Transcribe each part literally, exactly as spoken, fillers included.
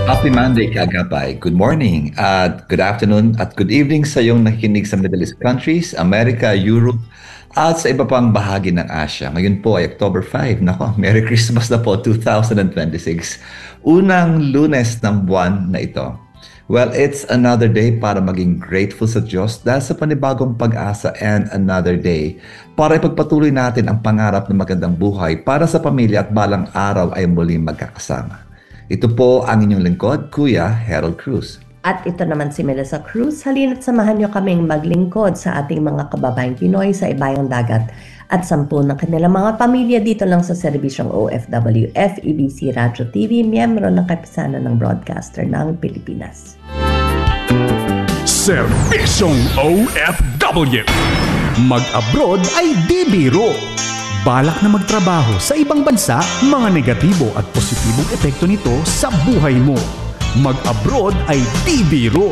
Happy Monday, Kagabay. Good morning, at good afternoon, at good evening sa iyong nakikinig sa Middle East countries, America, Europe, at sa iba pang bahagi ng Asia. Ngayon po ay October fifth. Nako, Merry Christmas na po twenty twenty-six. Unang lunes ng buwan na ito. Well, it's another day para maging grateful sa Diyos dahil sa panibagong pag-asa and another day para ipagpatuloy natin ang pangarap ng magandang buhay para sa pamilya at balang araw ay muling magkakasama. Ito po ang inyong lingkod, Kuya Harold Cruz. At ito naman si Melissa Cruz. Halina't samahan niyo kaming maglingkod sa ating mga kababayang Pinoy sa ibayang dagat at sampu ng kanilang mga pamilya dito lang sa serbisyong O F W F E B C Radio T V, miyembro ng kapisanan ng broadcaster ng Pilipinas. Serbisyong O F W. Mag-abroad ay di biro. Balak na magtrabaho sa ibang bansa, mga negatibo at positibong epekto nito sa buhay mo. Mag-abroad ay di biro.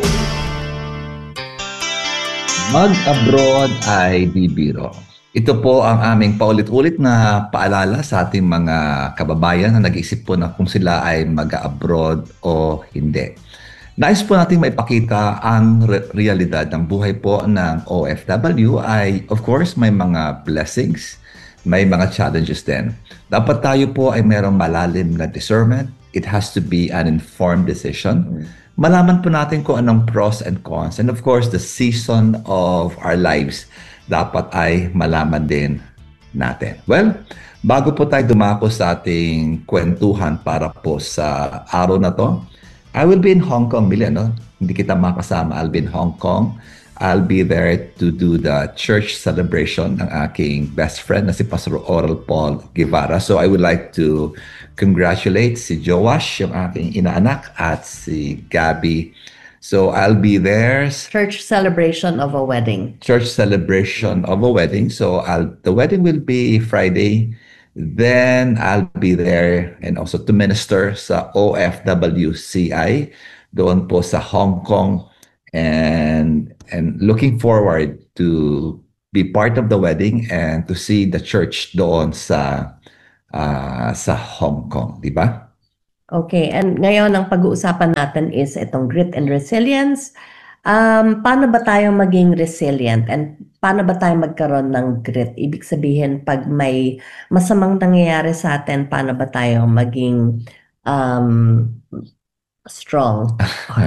Mag-abroad ay di biro. Ito po ang aming paulit-ulit na paalala sa ating mga kababayan na nag-iisip po na kung sila ay mag-abroad o hindi. Nais po natin maipakita ang re- realidad ng buhay po ng O F W ay, of course, may mga blessings, may mga challenges din. Dapat tayo po ay mayroong malalim na discernment. It has to be an informed decision. Malaman po natin kung anong pros and cons. And of course, the season of our lives dapat ay malaman din natin. Well, bago po tayo dumako sa ating kwentuhan para po sa araw na to, I will be in Hong Kong, Billy, no? Hindi kita makasama. I'll be in Hong Kong. I'll be there to do the church celebration ng aking best friend na si Pastor Oral Paul Guevara. So I would like to congratulate si Joash, yung aking inaanak, at si Gabby. So I'll be there. Church celebration of a wedding. Church celebration of a wedding. So I'll, the wedding will be Friday. Then I'll be there and also to minister sa O F W C I doon po sa Hong Kong. And and looking forward to be part of the wedding and to see the church doon sa uh, sa Hong Kong, di ba? Okay, and ngayon ang pag-uusapan natin is itong grit and resilience. Um, paano ba tayo maging resilient and paano ba tayo magkaroon ng grit? Ibig sabihin, pag may masamang nangyayari sa atin, paano ba tayo maging um, strong?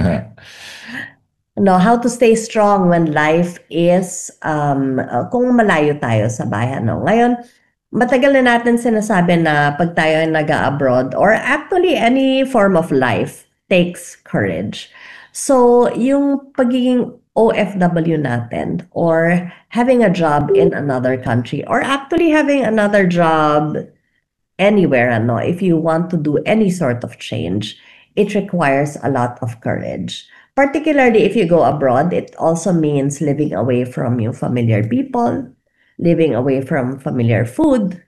No, how to stay strong when life is, um, uh, kung malayo tayo sa bayan. No? Ngayon, matagal na natin sinasabi na pag tayo ay nag-abroad or actually any form of life takes courage. So, yung pagiging O F W natin or having a job in another country or actually having another job anywhere, ano, if you want to do any sort of change, it requires a lot of courage. Particularly if you go abroad, it also means living away from your familiar people, living away from familiar food,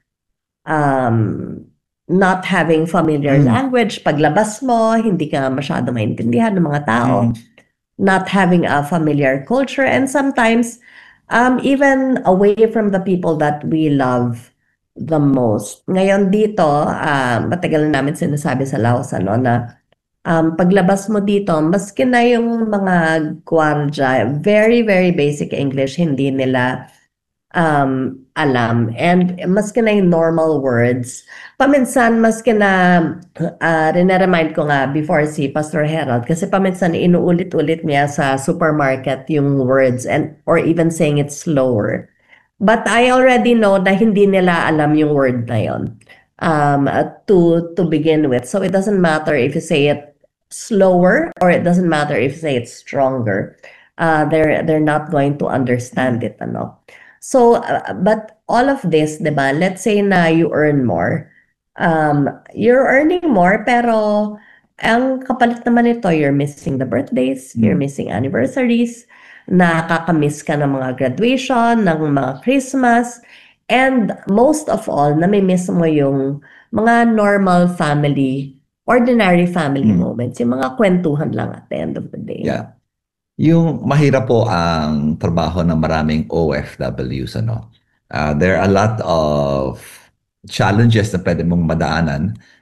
um, not having familiar Mm. language. Paglabas mo, hindi ka masyado maintindihan ng mga tao. Mm. Not having a familiar culture, and sometimes um, even away from the people that we love the most. Ngayon dito, uh, matagal na namin sinasabi sa Laos, ano, na Um, paglabas mo dito, maski na yung mga gwardiya, very, very basic English, hindi nila um, alam. And maski na yung normal words, paminsan, maski na, uh, rinaremind ko nga before si Pastor Harold, kasi paminsan inuulit-ulit niya sa supermarket yung words and or even saying it slower. But I already know na hindi nila alam yung word na yun um, uh, to, to begin with. So it doesn't matter if you say it slower or it doesn't matter if you say it's stronger. Uh, they're they're not going to understand it, ano. So, uh, but all of this, diba? Let's say na you earn more. Um, you're earning more, pero ang kapalit naman ito, you're missing the birthdays, you're missing anniversaries, nakakamiss ka ng mga graduation, ng mga Christmas, and most of all, namimiss mo yung mga normal family ordinary family Mm. moments, yung mga kwentuhan lang at the end of the day. Yeah. Yung mahirap po ang trabaho ng maraming O F Ws, ano. Uh, there are a lot of challenges na pwede mong madaanan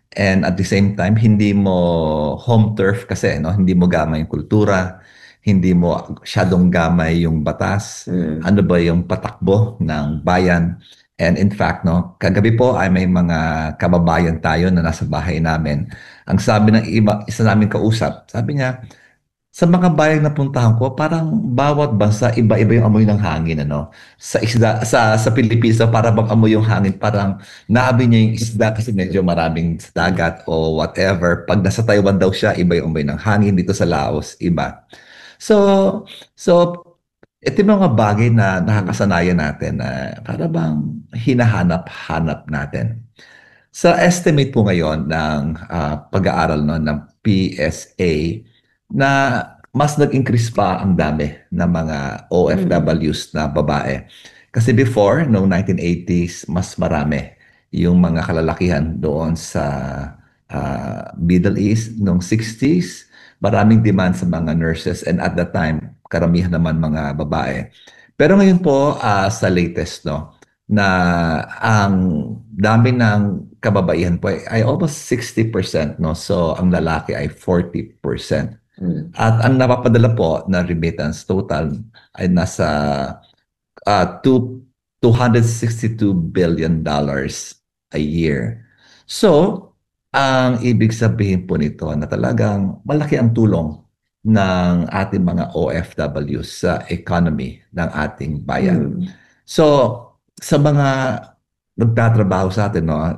And at the same time, hindi mo home turf kasi, no? Hindi mo gamay yung kultura, hindi mo masyadong gamay yung batas, Mm. ano ba yung patakbo ng bayan. And in fact, no, kagabi po ay may mga kababayan tayo na nasa bahay namin. Ang sabi ng iba, isa namin kausap, sabi niya, sa mga bayan na puntahan ko, parang bawat bansa iba-iba yung amoy ng hangin, ano. Sa isda, sa sa Pilipinas, para bang amoy yung hangin, parang naamoy niya yung isda kasi medyo maraming sa dagat o whatever. Pag nasa Taiwan daw siya, iba yung amoy ng hangin. Dito sa Laos, iba. So, so ito yung mga bagay na nakakasanayan natin na para bang hinahanap-hanap natin. Sa estimate po ngayon ng ah, pag-aaral no, ng P S A na mas nag-increase pa ang dami ng mga O F Ws na babae. Kasi before, noong nineteen eighties, mas marami yung mga kalalakihan doon sa ah, Middle East. Noong sixties, maraming demand sa mga nurses and at that time, karamihan naman mga babae. Pero ngayon po, ah, sa latest, no, na ang dami ng kababaihan po ay, ay almost sixty percent, no? So, ang lalaki ay forty percent. Mm. At ang napapadala po na remittance total ay nasa uh, two, two hundred sixty-two billion dollars a year. So, ang ibig sabihin po nito na talagang malaki ang tulong ng ating mga O F W sa economy ng ating bayan. Mm. So, sa mga nagtatrabaho sa atin, no,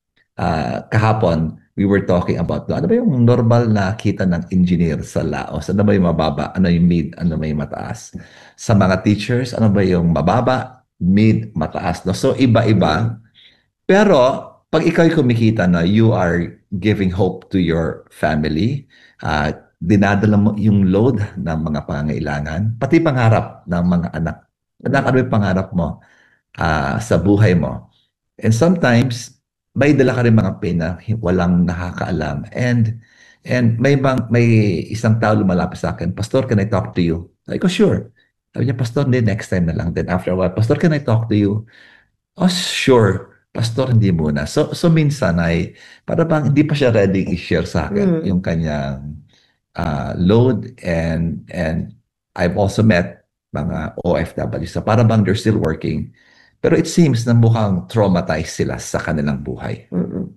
ah, kahapon, we were talking about, no, ano ba yung normal na kita ng engineer sa Laos? Ano ba yung mababa? Ano yung mid? Ano ba yung mataas? Sa mga teachers, ano ba yung mababa, mid, mataas? No? So, iba-iba. Pero, pag ikaw yung kumikita na you are giving hope to your family, uh, dinadala mo yung load ng mga pangangailangan, pati pangarap ng mga anak. Anak, ano yung pangarap mo uh, sa buhay mo? And sometimes, may dala ka rin mga pain na walang nakakaalam. And and may bang, may isang tao lumalapit sa akin, Pastor, can I talk to you? Sabi ko, sure. Sabi niya, Pastor, hindi, next time na lang. Then after a while, Pastor, can I talk to you? Oh, sure. Pastor, hindi muna. So, so minsan ay, para bang hindi pa siya ready i-share sa akin Mm. yung kanyang uh, load. And and I've also met mga O F W. So para bang they're still working. Pero it seems na mukhang traumatized sila sa kanilang buhay. Mm-mm.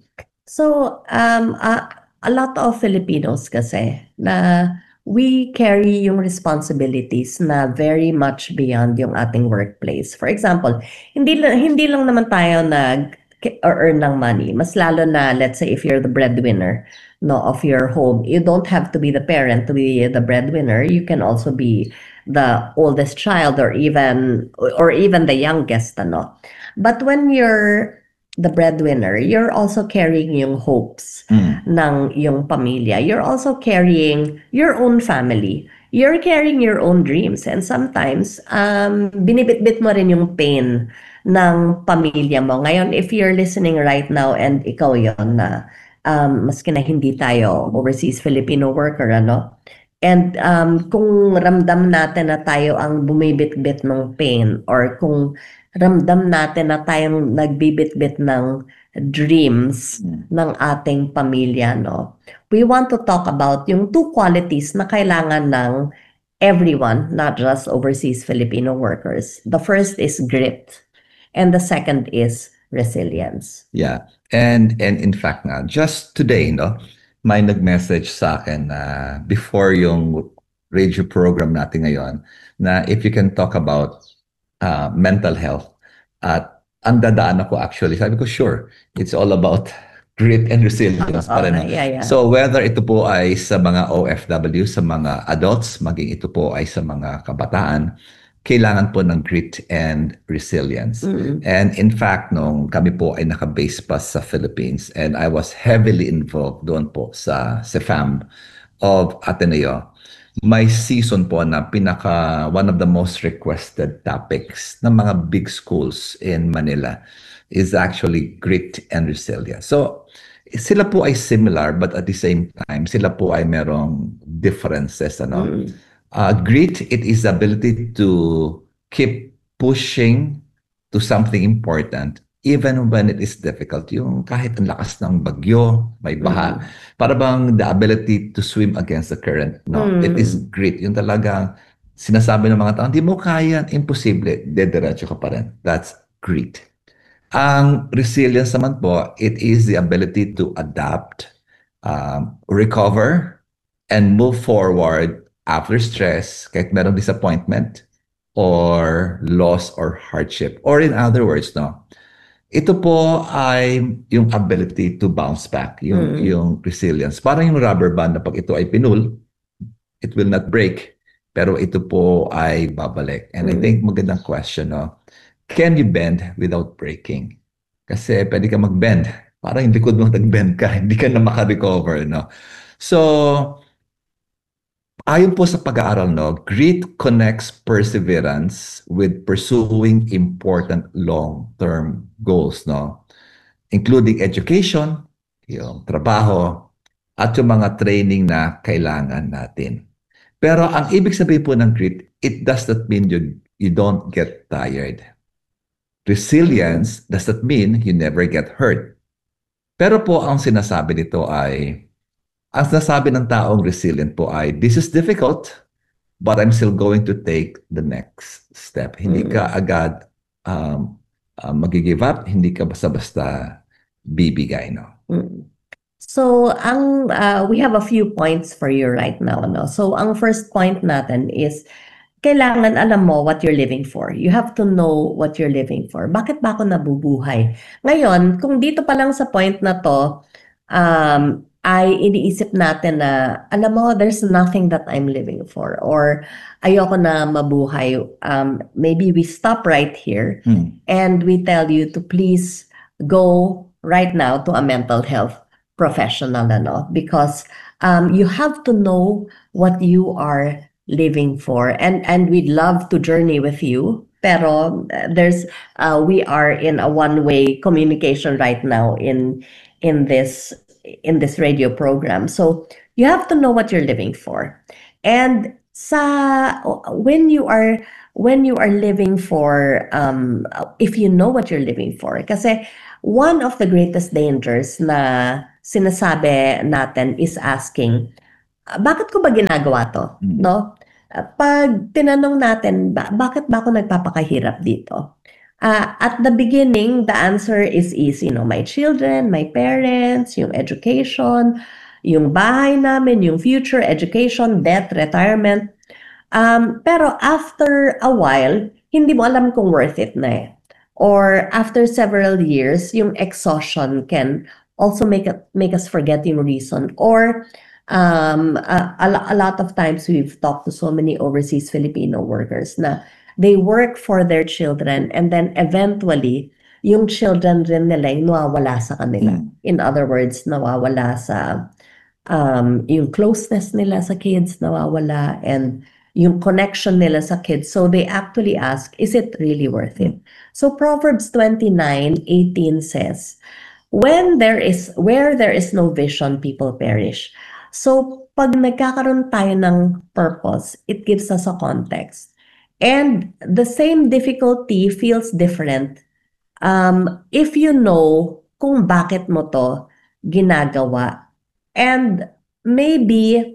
So, um, a, a lot of Filipinos kasi na we carry yung responsibilities na very much beyond yung ating workplace. For example, hindi lang, hindi lang naman tayo nag or earn ng money. Mas lalo na, let's say, if you're the breadwinner, no, of your home, you don't have to be the parent to be the breadwinner. You can also be the oldest child or even or even the youngest, ano. But when you're the breadwinner, you're also carrying yung hopes Mm. ng yung pamilya. You're also carrying your own family. You're carrying your own dreams. And sometimes, um, binibitbit mo rin yung pain ng pamilya mo. Ngayon, if you're listening right now and ikaw yon na um, maski na hindi tayo overseas Filipino worker, ano, and um, kung ramdam natin na tayo ang bumibitbit ng pain or kung ramdam natin na tayong nagbibitbit ng dreams Mm. ng ating pamilya, no? We want to talk about yung two qualities na kailangan ng everyone, not just overseas Filipino workers. The first is grit and the second is resilience. Yeah. And and in fact nga, just today, no, may nag-message sa akin na before yung radio program natin ngayon na if you can talk about uh, mental health at ang dadaan ako actually, sabi ko sure, it's all about grit and resilience pa rin. no? Yeah, yeah. So whether ito po ay sa mga O F W, sa mga adults, maging ito po ay sa mga kabataan, kailangan po ng grit and resilience. Mm. And in fact, nung kami po ay naka-base pa sa Philippines and I was heavily involved doon po sa C F A M of Ateneo, may season po na pinaka one of the most requested topics ng mga big schools in Manila is actually grit and resilience. So, sila po ay similar but at the same time, sila po ay merong differences. Ano? Mm. Uh, grit, it is the ability to keep pushing to something important even when it is difficult, yung kahit ang lakas ng bagyo, may baha, Mm. para bang the ability to swim against the current, no? It is Mm. grit. Yung talagang sinasabi ng mga tao, hindi mo kaya, imposible, dediretso ka pa rin. That's grit. Ang resilience naman po, it is the ability to adapt, um, recover, and move forward after stress, kahit merong disappointment, or loss or hardship. Or in other words, no, ito po ay yung ability to bounce back, yung, Mm. yung resilience. Parang yung rubber band na pag ito ay pinul, it will not break, pero ito po ay babalik. And I Mm. think magandang question, no? Can you bend without breaking? Kasi pwede ka mag-bend. Parang yung likod mo nag-bend ka, hindi ka na makarecover, no? So, ayon po sa pag-aaral, no, grit connects perseverance with pursuing important long-term goals, no? Including education, yung trabaho, at yung mga training na kailangan natin. Pero ang ibig sabihin po ng grit, it does not mean you, you don't get tired. Resilience does not mean you never get hurt. Pero po ang sinasabi nito ay, ang sinasabi ng taong resilient po ay, this is difficult, but I'm still going to take the next step. Hindi Mm. ka agad um, uh, mag-give up, hindi ka basta-basta bibigay, no? Mm. So, ang uh, we have a few points for you right now, no? So, ang first point natin is kailangan alam mo what you're living for. You have to know what you're living for. Bakit ba ako nabubuhay? Ngayon, kung dito pa lang sa point na to, um, ay iniisip natin na, alam mo, there's nothing that I'm living for. Or ayoko na mabuhay. Um, maybe we stop right here Hmm. and we tell you to please go right now to a mental health professional, ano? Because um, you have to know what you are living for, and and we'd love to journey with you, pero uh, there's uh, we are in a one-way communication right now in in this in this radio program. So you have to know what you're living for, and sa when you are when you are living for um if you know what you're living for, kasi one of the greatest dangers na sinasabi natin is asking, "Ah, bakit ko ba ginagawa to?" Mm. No? Ah, pag tinanong natin, ba bakit ba ako nagpapakahirap dito? Ah, at the beginning, the answer is easy, no? My children, my parents, yung education, yung bahay namin, yung future, education, debt, retirement. Um, pero after a while, hindi mo alam kung worth it na eh. Or after several years, yung exhaustion can also make it, make us forget yung reason. Or um, a, a, lo- a lot of times we've talked to so many overseas Filipino workers na they work for their children and then eventually yung children rin nila yung nawawala sa kanila. Mm. In other words, nawawala sa um, yung closeness nila sa kids, nawawala, and yung connection nila sa kids. So they actually ask, is it really worth it? So Proverbs twenty-nine eighteen says, when there is where there is no vision, people perish. So pag nagkakaroon tayo ng purpose, it gives us a context. And the same difficulty feels different um, if you know kung bakit mo to ginagawa. And maybe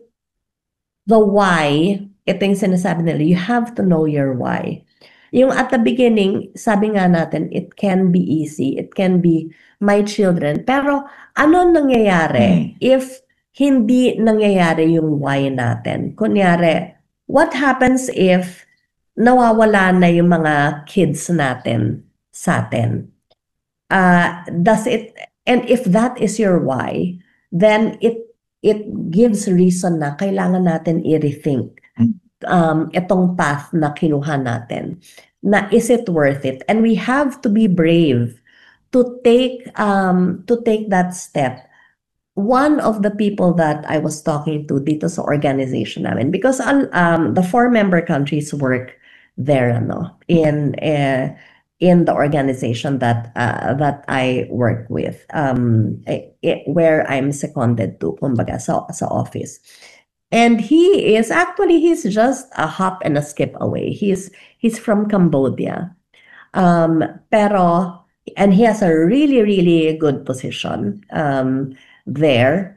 the why, ito yung sinasabi nila, you have to know your why. Yung at the beginning, sabi nga natin, it can be easy, it can be my children. Pero ano nangyayari if hindi nangyayari yung why natin? Kunyari, what happens if nawawala na yung mga kids natin sa atin? Uh, does it, and if that is your why, then it it gives reason na kailangan natin i-rethink um, itong path na kinuha natin. Na is it worth it? And we have to be brave to take um, to take that step. One of the people that I was talking to dito sa organization namin, because um, the four member countries work there, ano, in uh, in the organization that uh, that I work with, um, it, where I'm seconded to, kumbaga, sa, sa office. And he is actually, he's just a hop and a skip away. He's he's from Cambodia. Um, pero and he has a really, really good position um, there.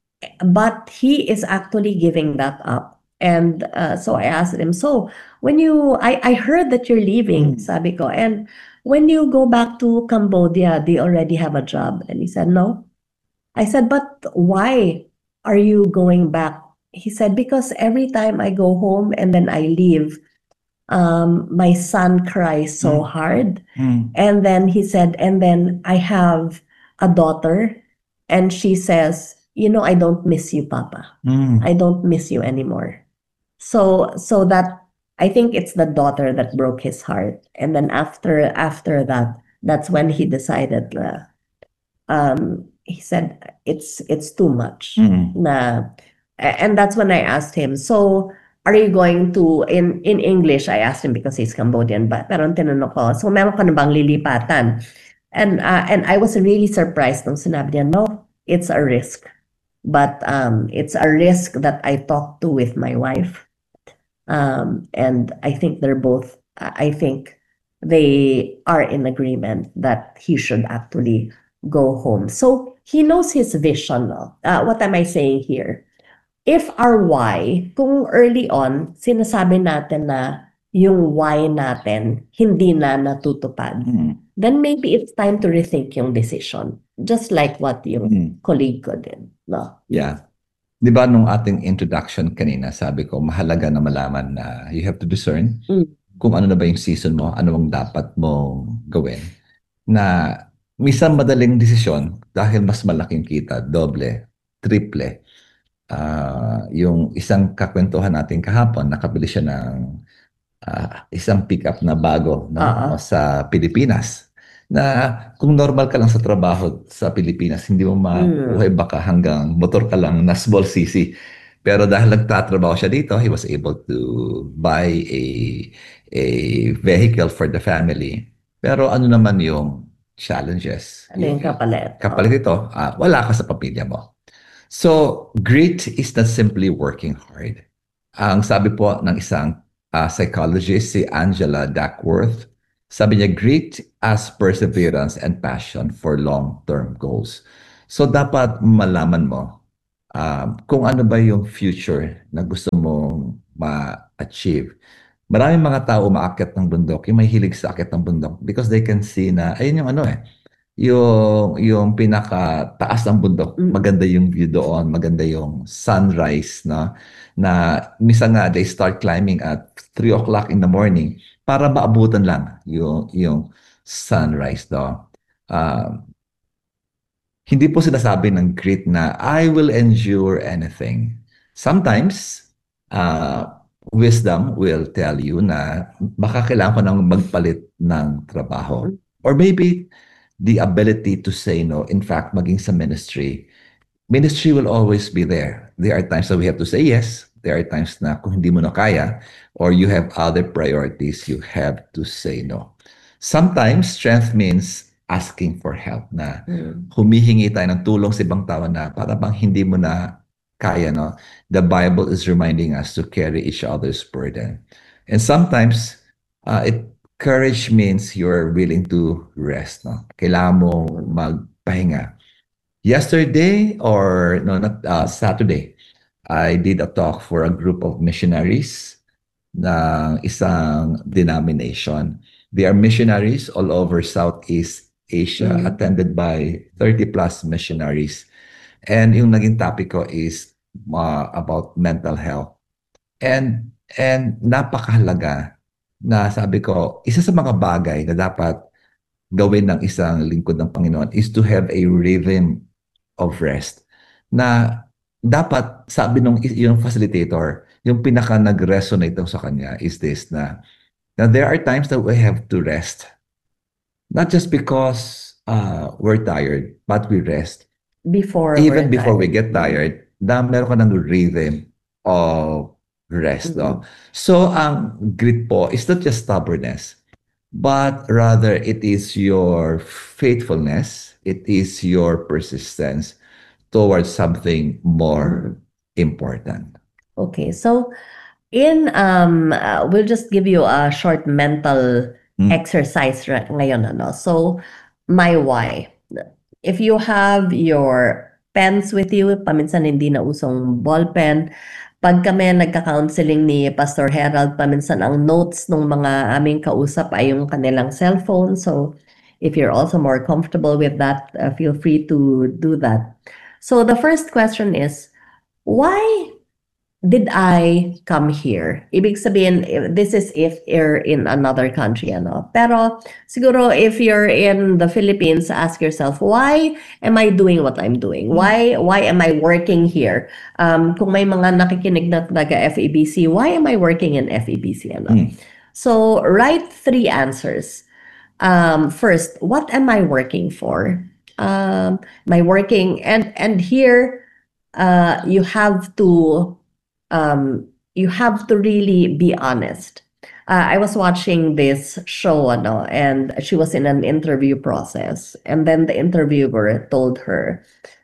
But he is actually giving that up. And uh, so I asked him, so when you, I, I heard that you're leaving, Mm. sabi ko, and when you go back to Cambodia, do you already have a job? And he said, no. I said, but why are you going back? He said, because every time I go home and then I leave, um, my son cries so Mm. hard. Mm. And then he said, and then I have a daughter, and she says, you know, I don't miss you, Papa. Mm. I don't miss you anymore. So, so that I think it's the daughter that broke his heart. And then after after that, that's when he decided. Uh, um, he said it's it's too much. Mm. Na, a- and that's when I asked him. So, are you going to in in English? I asked him because he's Cambodian. But pero ang tinanong ko, so meron ka na bang lilipatan? And uh, and I was really surprised nung sinabi niya, no, it's a risk. But um, it's a risk that I talked to with my wife. Um, and I think they're both, I think they are in agreement that he should actually go home. So he knows his vision. No? Uh, what am I saying here? If our why, kung early on, sinasabi natin na yung why natin hindi na natutupad, Mm. then maybe it's time to rethink yung decision. Just like what yung Mm. colleague ko din. No? Yeah. Di ba nung ating introduction kanina, sabi ko, mahalaga na malaman na you have to discern Mm. kung ano na ba yung season mo, ano ang dapat mong gawin. Na minsan madaling desisyon dahil mas malaking kita, doble, triple. Ah, yung isang kakwentuhan natin kahapon, nakabili siya ng ah, isang pickup na bago no, Oo. sa Pilipinas. Na kung normal ka lang sa trabaho sa Pilipinas, hindi mo mabuhay baka hanggang motor ka lang na small C C. Pero dahil nagtatrabaho siya dito, he was able to buy a a vehicle for the family. Pero ano naman yung challenges? Ano yung kapalit? Kapalit ito, ah, wala ka sa pamilya mo. So, grit is not simply working hard. Ang sabi po ng isang uh, psychologist, si Angela Duckworth, sabi niya, grit as perseverance and passion for long-term goals. So, dapat malaman mo um, kung ano ba yung future na gusto mong ma-achieve. Maraming mga tao umaakyat ng bundok, yung may hilig sa akyat ng bundok because they can see na, ayun yung ano eh, yung yung pinakataas ng bundok, Mm. maganda yung view doon, maganda yung sunrise, no? Na minsan nga they start climbing at three o'clock in the morning para maabutan lang yung yung sunrise do. Um, hindi po sinasabi ng grit na I will endure anything. Sometimes, uh, wisdom will tell you na baka kailangan ko nang magpalit ng trabaho. Or maybe the ability to say no. In fact, maging sa ministry, ministry will always be there. There are times that we have to say yes. There are times na kung hindi mo na kaya or you have other priorities, you have to say no. Sometimes strength means asking for help na Mm. humihingi tayo ng tulong sa ibang tao na para bang hindi mo na kaya, no? The Bible is reminding us to carry each other's burden. And sometimes uh, it courage means you're willing to rest, no? Kailangan mo magpahinga. Yesterday or no, not uh, Saturday, I did a talk for a group of missionaries ng isang denomination. They are missionaries all over Southeast Asia, Mhm. attended by thirty plus missionaries. And yung naging topic ko is uh, about mental health. And and napakahalaga na sabi ko, isa sa mga bagay na dapat gawin ng isang lingkod ng Panginoon is to have a rhythm of rest. Na dapat, sabi nung yung facilitator, yung pinaka nag-resonate sa kanya is this na, na there are times that we have to rest. Not just because uh, we're tired, but we rest. Before Even we're before we tired. get tired, na meron ka ng rhythm of rest. No? So, ang grit po is not just stubbornness, but rather it is your faithfulness, it is your persistence towards something more important. Okay, so in um uh, we'll just give you a short mental Mm. exercise right ngayon ano. So my why. If you have your pens with you, paminsan hindi na usong ball pen. Pag kami nagka-counseling ni Pastor Herald, paminsan ang notes ng mga aming kausap ay yung kanilang cellphone. So if you're also more comfortable with that, uh, feel free to do that. So the first question is, why did I come here? Ibig sabihin, this is if you're in another country, ano. Pero siguro if you're in the Philippines, ask yourself, why am I doing what I'm doing? Why why am I working here? Um, kung may mga nakikinig na taga F E B C, why am I working in F E B C? Ano? Mm. So write three answers. Um, first, what am I working for? Um, am I working and and here uh, you have to Um, you have to really be honest. Uh, I was watching this show, ano, and she was in an interview process. And then the interviewer told her,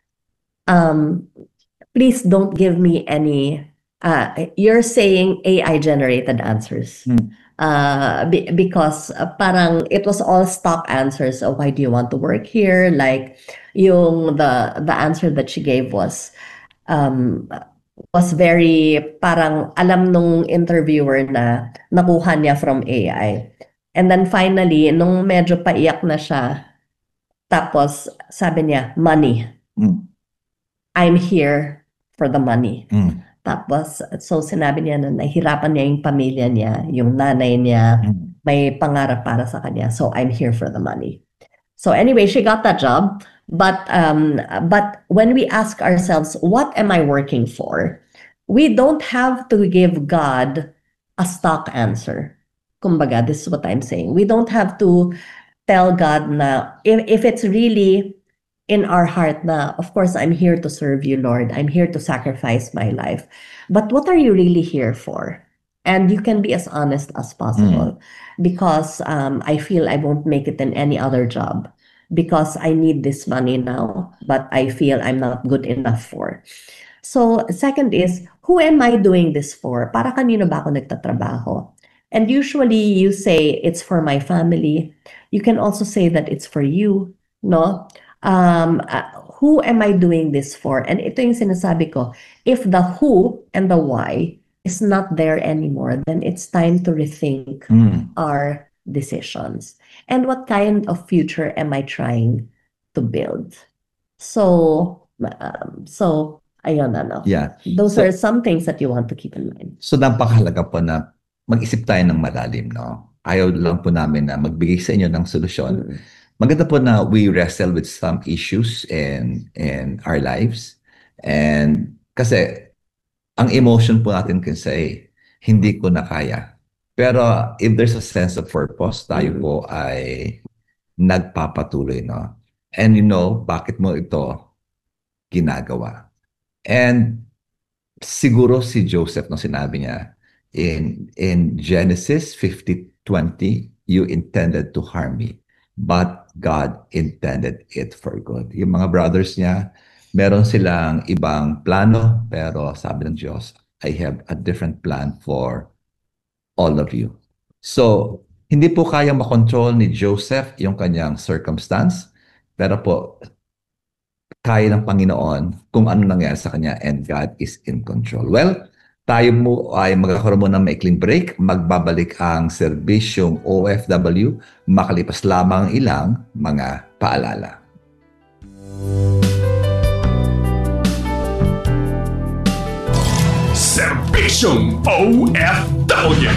um, please don't give me any, uh, you're saying A I-generated answers. Hmm. Uh, be, because uh, parang it was all stock answers of why do you want to work here? Like, yung the, the answer that she gave was, um, was very parang alam nung interviewer na nakuha niya from A I. And then finally, nung medyo paiyak na siya, tapos sabi niya, money. Mm. I'm here for the money. Mm. Tapos, so sinabi niya na nahirapan niya yung pamilya niya, yung nanay niya, mm. may pangarap para sa kanya. So I'm here for the money. So anyway, she got that job. But um, but when we ask ourselves, what am I working for? We don't have to give God a stock answer. Kumbaga, this is what I'm saying. We don't have to tell God na, if, if it's really in our heart na, of course, I'm here to serve you, Lord. I'm here to sacrifice my life. But what are you really here for? And you can be as honest as possible. Mm. Because um, I feel I won't make it in any other job. Because I need this money now, but I feel I'm not good enough for. So, second is, who am I doing this for? Para kanino ba ako nagtatrabaho? And usually, you say, it's for my family. You can also say that it's for you, no? Um, uh, who am I doing this for? And ito yung sinasabi ko, if the who and the why is not there anymore, then it's time to rethink mm. our decisions. And what kind of future am I trying to build? So, um, so ayun, ano. Yeah. Those so, are some things that you want to keep in mind. So, napakahalaga po na mag-isip tayo ng malalim, no? Ayaw lang po namin na magbigay sa inyo ng solusyon. Mm. Maganda po na we wrestle with some issues in, in our lives. And kasi, ang emotion po natin kasi, hindi ko na kaya. Pero if there's a sense of purpose, tayo mm-hmm. po ay nagpapatuloy, no? And you know, bakit mo ito ginagawa? And siguro si Joseph, no, sinabi niya, in, in Genesis fifty twenty, you intended to harm me, but God intended it for good. Yung mga brothers niya, meron silang ibang plano, pero sabi ng Diyos, I have a different plan for all of you. So, hindi po kaya makontrol ni Joseph yung kanyang circumstance, pero po, kaya ng Panginoon kung ano nangyari sa kanya, and God is in control. Well, tayo mo ay magkakaroon mo ng maikling break. Magbabalik ang serbisyong O F W makalipas lamang ilang mga paalala. Serbisyong O F W.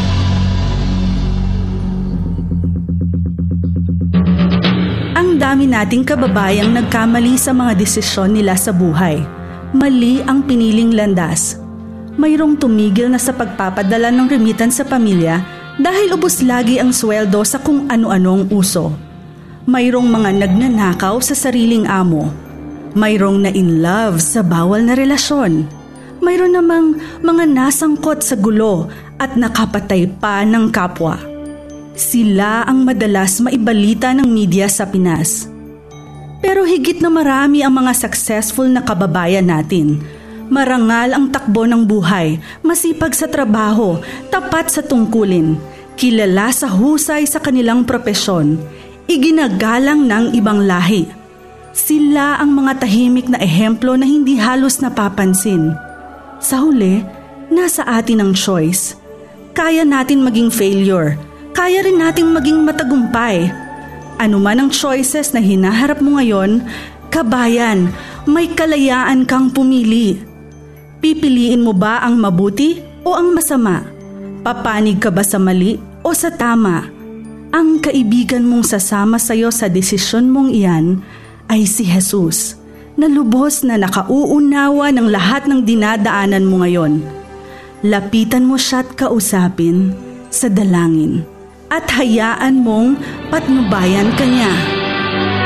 Ang dami nating kababayang nagkamali sa mga desisyon nila sa buhay. Mali ang piniling landas. Mayroong tumigil na sa pagpapadala ng remittance sa pamilya dahil ubos lagi ang sweldo sa kung ano-anong uso. Mayroong mga nagnanakaw sa sariling amo. Mayroong na in love sa bawal na relasyon. Mayroon namang mga nasangkot sa gulo at nakapatay pa ng kapwa. Sila ang madalas maibalita ng media sa Pinas. Pero higit na marami ang mga successful na kababayan natin. Marangal ang takbo ng buhay, masipag sa trabaho, tapat sa tungkulin, kilala sa husay sa kanilang propesyon. iginagalang ng ibang lahi. Sila ang mga tahimik na ehemplo na hindi halos napapansin. Sa huli, nasa atin ang choice. Kaya natin maging failure. Kaya rin nating maging matagumpay. Ano man ang choices na hinaharap mo ngayon, kabayan, may kalayaan kang pumili. Pipiliin mo ba ang mabuti o ang masama? Papanig ka ba sa mali o sa tama? Ang kaibigan mong sasama sa iyo sa desisyon mong iyan ay si Jesus, na lubos na nakauunawa ng lahat ng dinadaanan mo ngayon. Lapitan mo siya at kausapin sa dalangin at hayaan mong patnubayan ka niya.